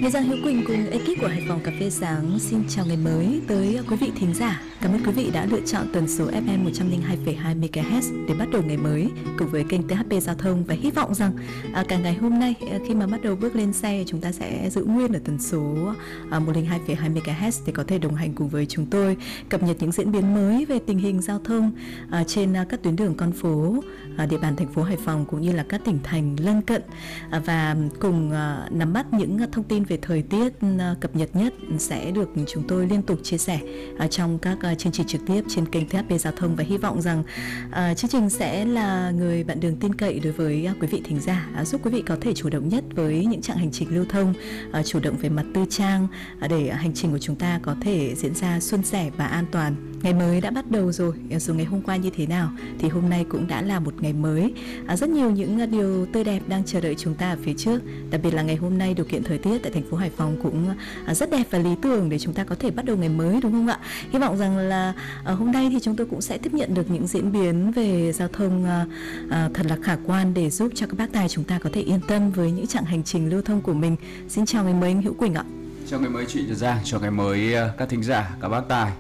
Nghe Giang Hữu Quỳnh cùng ekip của Hải Phòng Cà phê Sáng xin chào ngày mới tới quý vị thính giả. Cảm ơn quý vị đã lựa chọn tần số FM 102,2 MHz để bắt đầu ngày mới cùng với kênh THP Giao thông, và hy vọng rằng cả ngày hôm nay khi mà bắt đầu bước lên xe, chúng ta sẽ giữ nguyên ở tần số 102,2 MHz để có thể đồng hành cùng với chúng tôi, cập nhật những diễn biến mới về tình hình giao thông trên các tuyến đường con phố địa bàn thành phố Hải Phòng cũng như là các tỉnh thành lân cận, và cùng nắm bắt những thông tin về thời tiết cập nhật nhất sẽ được chúng tôi liên tục chia sẻ trong các chương trình trực tiếp trên kênh THP Giao thông. Và hy vọng rằng chương trình sẽ là người bạn đường tin cậy đối với quý vị thính giả, giúp quý vị có thể chủ động nhất với những chặng hành trình lưu thông, chủ động về mặt tư trang để hành trình của chúng ta có thể diễn ra suôn sẻ và an toàn. Ngày mới đã bắt đầu rồi, dù ngày hôm qua như thế nào thì hôm nay cũng đã là một ngày mới. Rất nhiều những điều tươi đẹp đang chờ đợi chúng ta ở phía trước. Đặc biệt là ngày hôm nay điều kiện thời tiết tại thành phố Hải Phòng cũng rất đẹp và lý tưởng để chúng ta có thể bắt đầu ngày mới, đúng không ạ? Hy vọng rằng là hôm nay thì chúng tôi cũng sẽ tiếp nhận được những diễn biến về giao thông thật là khả quan để giúp cho các bác tài chúng ta có thể yên tâm với những chặng hành trình lưu thông của mình. Xin chào ngày mới anh Hữu Quỳnh ạ. Chào ngày mới chị Nhật Giang, chào ngày mới các thính giả, các bác tài.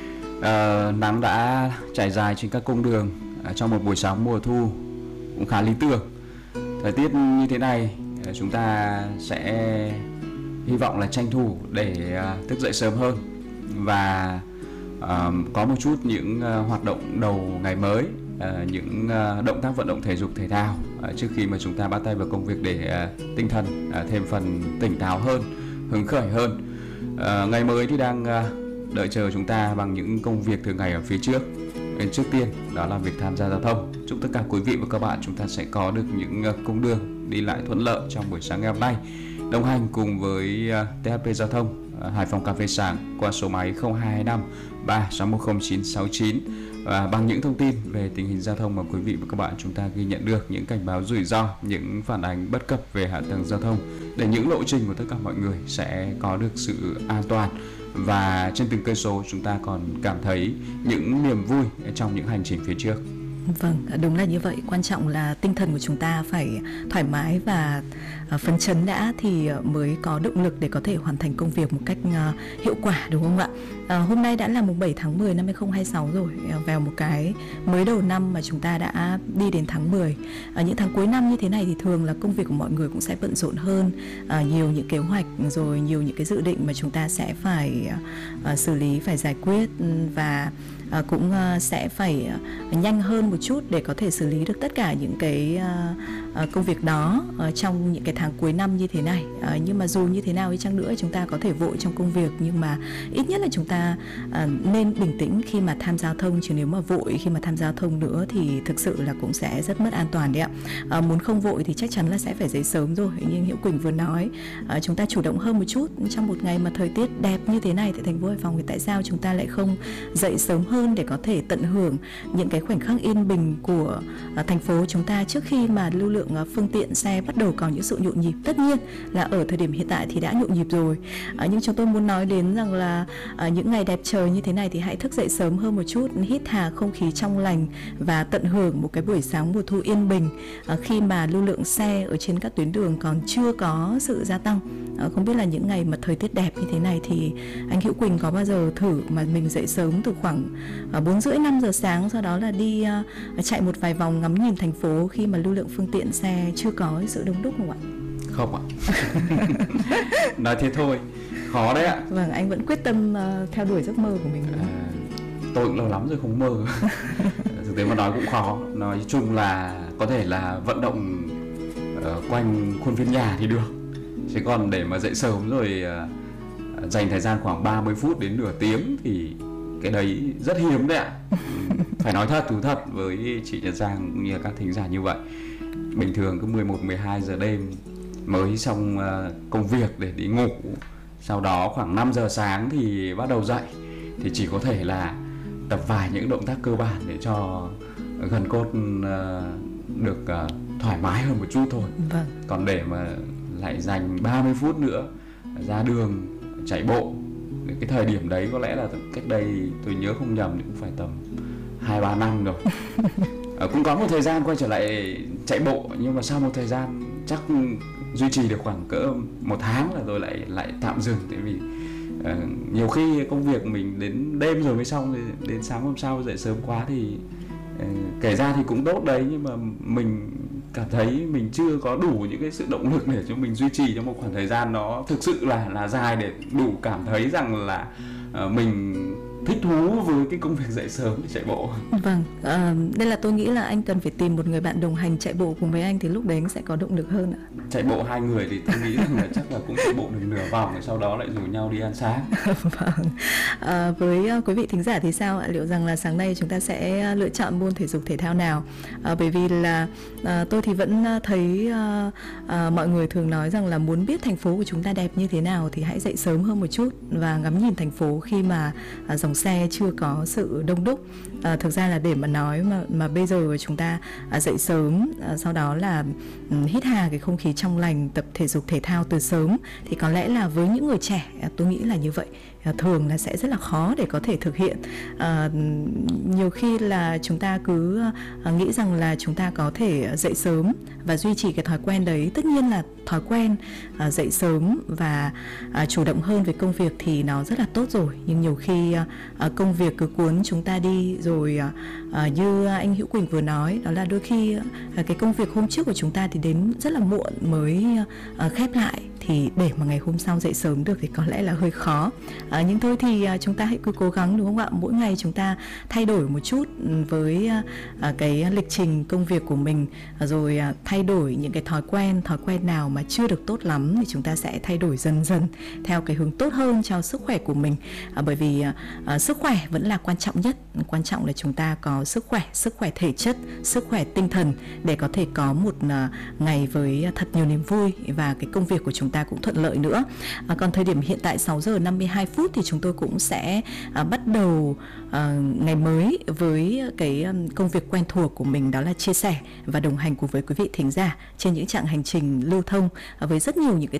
Nắng đã trải dài trên các cung đường trong một buổi sáng mùa thu cũng khá lý tưởng. Thời tiết như thế này chúng ta sẽ hy vọng là tranh thủ để thức dậy sớm hơn và có một chút những hoạt động đầu ngày mới, những động tác vận động thể dục thể thao trước khi mà chúng ta bắt tay vào công việc để tinh thần thêm phần tỉnh táo hơn, hứng khởi hơn. Ngày mới thì đang đợi chờ chúng ta bằng những công việc thường ngày ở phía trước. Trước tiên đó là việc tham gia giao thông. Chúc tất cả quý vị và các bạn chúng ta sẽ có được những cung đường đi lại thuận lợi trong buổi sáng ngày hôm nay. Đồng hành cùng với THP Giao thông Hải Phòng Cà phê Sáng qua số máy 0225 3610 969 và bằng những thông tin về tình hình giao thông mà quý vị và các bạn chúng ta ghi nhận được, những cảnh báo rủi ro, những phản ánh bất cập về hạ tầng giao thông, để những lộ trình của tất cả mọi người sẽ có được sự an toàn. Và trên từng cây số chúng ta còn cảm thấy những niềm vui trong những hành trình phía trước. Vâng, đúng là như vậy. Quan trọng là tinh thần của chúng ta phải thoải mái và phấn chấn đã thì mới có động lực để có thể hoàn thành công việc một cách hiệu quả, đúng không ạ? Hôm nay đã là mùng 7 tháng 10 năm 2026 rồi, vào một cái mới đầu năm mà chúng ta đã đi đến tháng 10. Những tháng cuối năm như thế này thì thường là công việc của mọi người cũng sẽ bận rộn hơn, nhiều những kế hoạch rồi nhiều những cái dự định mà chúng ta sẽ phải xử lý, phải giải quyết, và cũng sẽ phải nhanh hơn một chút để có thể xử lý được tất cả những cái công việc đó trong những cái tháng cuối năm như thế này. Nhưng mà dù như thế nào đi chăng nữa, chúng ta có thể vội trong công việc, nhưng mà ít nhất là chúng ta nên bình tĩnh khi mà tham gia giao thông, chứ nếu mà vội khi mà tham gia giao thông nữa thì thực sự là cũng sẽ rất mất an toàn đấy ạ. Muốn không vội thì chắc chắn là sẽ phải dậy sớm rồi, như Hữu Quỳnh vừa nói. Chúng ta chủ động hơn một chút trong một ngày mà thời tiết đẹp như thế này tại thành phố Hải Phòng, thì tại sao chúng ta lại không dậy sớm hơn để có thể tận hưởng những cái khoảnh khắc yên bình của thành phố chúng ta trước khi mà lưu lượng phương tiện xe bắt đầu có những sự nhộn nhịp. Tất nhiên là ở thời điểm hiện tại thì đã nhộn nhịp rồi, nhưng chúng tôi muốn nói đến rằng là những ngày đẹp trời như thế này thì hãy thức dậy sớm hơn một chút, hít thở không khí trong lành và tận hưởng một cái buổi sáng mùa thu yên bình khi mà lưu lượng xe ở trên các tuyến đường còn chưa có sự gia tăng. Không biết là những ngày mà thời tiết đẹp như thế này thì anh Hữu Quỳnh có bao giờ thử mà mình dậy sớm từ khoảng 4:30-5 giờ sáng, sau đó là đi chạy một vài vòng ngắm nhìn thành phố khi mà lưu lượng phương tiện xe chưa có sự đông đúc không ạ? Không ạ. Nói thế thôi, khó đấy ạ. Vâng, anh vẫn quyết tâm theo đuổi giấc mơ của mình đúng không? Tôi cũng lâu lắm rồi không mơ. Thực tế mà nói cũng khó. Nói chung là có thể là vận động quanh khuôn viên nhà thì được, chứ còn để mà dậy sớm rồi dành thời gian khoảng 30 phút đến nửa tiếng thì cái đấy rất hiếm đấy ạ. Phải nói thật, thú thật với chị Nhật Giang cũng như các thính giả như vậy. Bình thường cứ 11-12 giờ đêm mới xong công việc để đi ngủ, sau đó khoảng 5 giờ sáng thì bắt đầu dậy, thì chỉ có thể là tập vài những động tác cơ bản để cho gân cốt được thoải mái hơn một chút thôi. Vâng. Còn để mà lại dành 30 phút nữa ra đường chạy bộ, cái thời điểm đấy có lẽ là cách đây tôi nhớ không nhầm thì cũng phải tầm 2-3 năm rồi. Cũng có một thời gian quay trở lại chạy bộ, nhưng mà sau một thời gian chắc duy trì được khoảng cỡ 1 tháng là tôi lại tạm dừng. Tại vì nhiều khi công việc mình đến đêm rồi mới xong, thì đến sáng hôm sau dậy sớm quá thì kể ra thì cũng tốt đấy, nhưng mà mình cảm thấy mình chưa có đủ những cái sự động lực để cho mình duy trì trong một khoảng thời gian nó thực sự là dài, để đủ cảm thấy rằng là mình thích thú với cái công việc dậy sớm để chạy bộ. Vâng, nên là tôi nghĩ là anh cần phải tìm một người bạn đồng hành chạy bộ cùng với anh, thì lúc đấy sẽ có động lực hơn ạ. Chạy bộ 2 người thì tôi nghĩ rằng là chắc là cũng chạy bộ được nửa vòng, rồi sau đó lại rủ nhau đi ăn sáng. Vâng. Với quý vị thính giả thì sao ạ? Liệu rằng là sáng nay chúng ta sẽ lựa chọn môn thể dục thể thao nào? Bởi vì là tôi thì vẫn thấy mọi người thường nói rằng là muốn biết thành phố của chúng ta đẹp như thế nào thì hãy dậy sớm hơn một chút và ngắm nhìn thành phố khi mà dòng xe chưa có sự đông đúc. Thực ra là để mà nói mà bây giờ chúng ta dậy sớm, sau đó là hít hà cái không khí trong lành, tập thể dục thể thao từ sớm, thì có lẽ là với những người trẻ, tôi nghĩ là như vậy, thường là sẽ rất là khó để có thể thực hiện. Nhiều khi là chúng ta cứ nghĩ rằng là chúng ta có thể dậy sớm và duy trì cái thói quen đấy. Tất nhiên là thói quen dậy sớm và chủ động hơn với công việc thì nó rất là tốt rồi, nhưng nhiều khi công việc cứ cuốn chúng ta đi, rồi như anh Hữu Quỳnh vừa nói, đó là đôi khi cái công việc hôm trước của chúng ta thì đến rất là muộn mới khép lại, thì để mà ngày hôm sau dậy sớm được thì có lẽ là hơi khó. Nhưng thôi thì chúng ta hãy cứ cố gắng, đúng không ạ? Mỗi ngày chúng ta thay đổi một chút với cái lịch trình công việc của mình, rồi thay đổi những cái thói quen nào mà chưa được tốt lắm thì chúng ta sẽ thay đổi dần dần theo cái hướng tốt hơn cho sức khỏe của mình. Bởi vì sức khỏe vẫn là quan trọng nhất. Quan trọng là chúng ta có sức khỏe thể chất, sức khỏe tinh thần để có thể có một ngày với thật nhiều niềm vui và cái công việc của chúng ta cũng thuận lợi nữa. Còn thời điểm hiện tại 6 giờ 52 phút thì chúng tôi cũng sẽ bắt đầu ngày mới với cái công việc quen thuộc của mình, đó là chia sẻ và đồng hành cùng với quý vị thính giả trên những chặng hành trình lưu thông với rất nhiều những cái